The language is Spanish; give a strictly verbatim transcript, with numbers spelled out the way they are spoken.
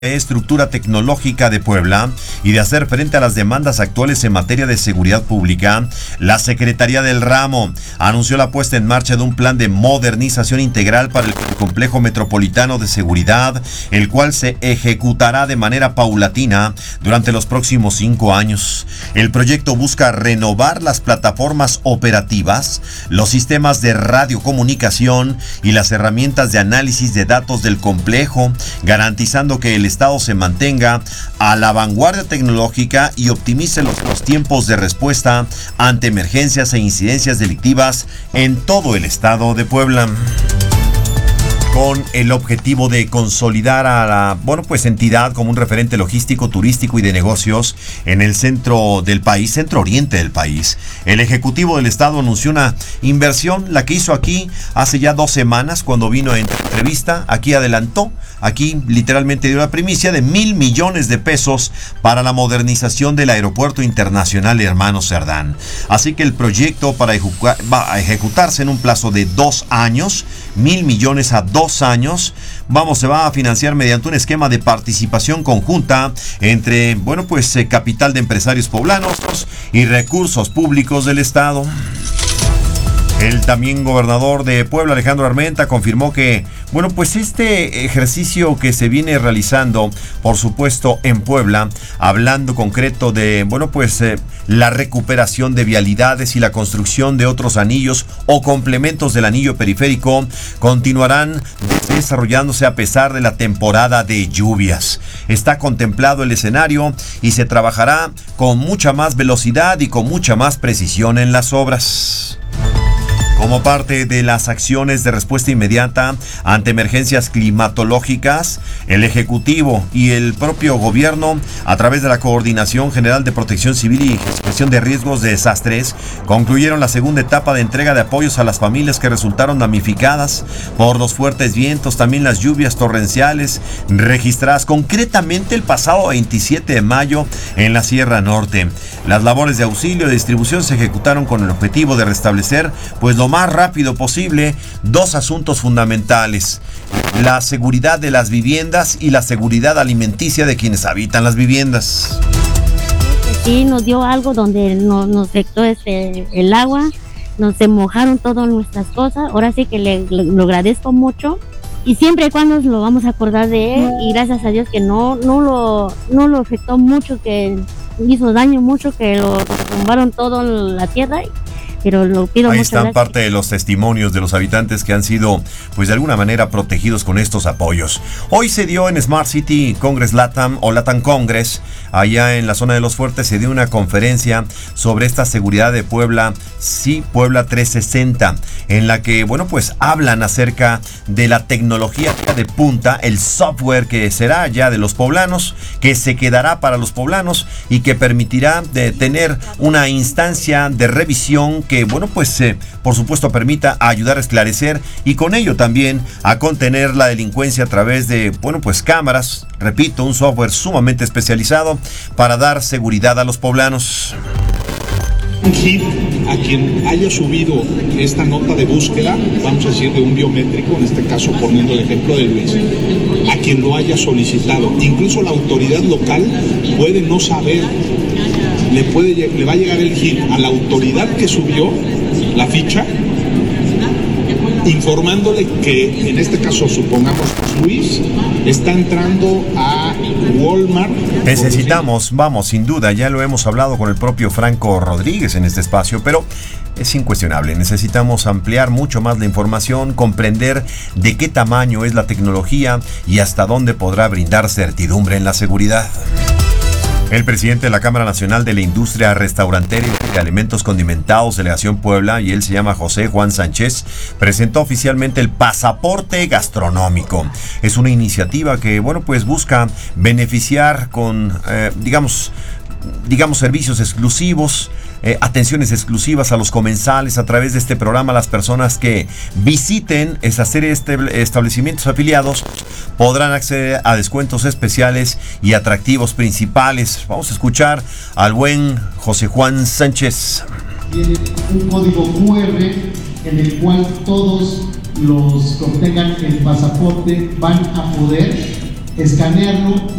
Estructura tecnológica de Puebla y de hacer frente a las demandas actuales en materia de seguridad pública, la Secretaría del Ramo anunció la puesta en marcha de un plan de modernización integral para el complejo metropolitano de seguridad, el cual se ejecutará de manera paulatina durante los próximos cinco años. El proyecto busca renovar las plataformas operativas, los sistemas de radiocomunicación y las herramientas de análisis de datos del complejo, garantizando que el Estado se mantenga a la vanguardia tecnológica y optimice los, los tiempos de respuesta ante emergencias e incidencias delictivas en todo el estado de Puebla, con el objetivo de consolidar a la, bueno, pues entidad como un referente logístico, turístico y de negocios en el centro del país, centro oriente del país. El Ejecutivo del Estado anunció una inversión, la que hizo aquí hace ya dos semanas cuando vino en entrevista, aquí adelantó, aquí literalmente dio la primicia de mil millones de pesos para la modernización del Aeropuerto Internacional Hermano Cerdán. Así que el proyecto para ejecutar, va a ejecutarse en un plazo de dos años, mil millones a dos años. Vamos, se va a financiar mediante un esquema de participación conjunta entre, bueno, pues eh, capital de empresarios poblanos y recursos públicos del Estado. El también gobernador de Puebla, Alejandro Armenta, confirmó que, bueno, pues este ejercicio que se viene realizando, por supuesto, en Puebla, hablando concreto de, bueno, pues eh, la recuperación de vialidades y la construcción de otros anillos o complementos del anillo periférico, continuarán desarrollándose a pesar de la temporada de lluvias. Está contemplado el escenario y se trabajará con mucha más velocidad y con mucha más precisión en las obras. Como parte de las acciones de respuesta inmediata ante emergencias climatológicas, el Ejecutivo y el propio gobierno, a través de la Coordinación General de Protección Civil y Gestión de Riesgos de Desastres, concluyeron la segunda etapa de entrega de apoyos a las familias que resultaron damnificadas por los fuertes vientos, también las lluvias torrenciales registradas concretamente el pasado veintisiete de mayo en la Sierra Norte. Las labores de auxilio y distribución se ejecutaron con el objetivo de restablecer, pues lo más rápido posible, dos asuntos fundamentales: la seguridad de las viviendas y la seguridad alimenticia de quienes habitan las viviendas. Sí, nos dio algo donde nos, nos afectó este, el agua, nos se mojaron todas nuestras cosas. Ahora sí que le, le, lo agradezco mucho y siempre y cuando lo vamos a acordar de él, y gracias a Dios que no, no, lo, no lo afectó mucho, que hizo daño mucho, que lo tumbaron todo la tierra. Pero lo pido. Ahí muchas están gracias. Parte de los testimonios de los habitantes que han sido, pues de alguna manera, protegidos con estos apoyos. Hoy se dio en Smart City Congress Latam o Latam Congress, allá en la zona de Los Fuertes, se dio una conferencia sobre esta seguridad de Puebla, sí, Puebla trescientos sesenta, en la que, bueno, pues hablan acerca de la tecnología de punta, el software que será ya de los poblanos, que se quedará para los poblanos y que permitirá de tener una instancia de revisión que, bueno, pues eh, por supuesto permita ayudar a esclarecer y con ello también a contener la delincuencia a través de, bueno, pues cámaras, repito, un software sumamente especializado para dar seguridad a los poblanos. Un hit a quien haya subido esta nota de búsqueda, vamos a decir de un biométrico, en este caso poniendo el ejemplo de Luis, a quien lo haya solicitado. Incluso la autoridad local puede no saber, le, puede, le va a llegar el hit a la autoridad que subió la ficha, informándole que, en este caso, supongamos que Luis está entrando a Walmart. Necesitamos, vamos, sin duda, ya lo hemos hablado con el propio Franco Rodríguez en este espacio, pero es incuestionable, necesitamos ampliar mucho más la información, comprender de qué tamaño es la tecnología y hasta dónde podrá brindar certidumbre en la seguridad. El presidente de la Cámara Nacional de la Industria Restaurantera y de Alimentos Condimentados, Delegación Puebla, y él se llama José Juan Sánchez, presentó oficialmente el pasaporte gastronómico. Es una iniciativa que, bueno, pues busca beneficiar con, eh, digamos, digamos, servicios exclusivos, eh, atenciones exclusivas a los comensales a través de este programa. Las personas que visiten esa serie de este, establecimientos afiliados podrán acceder a descuentos especiales y atractivos principales. Vamos a escuchar al buen José Juan Sánchez. Tiene un código cu erre en el cual todos los que obtengan el pasaporte van a poder escanearlo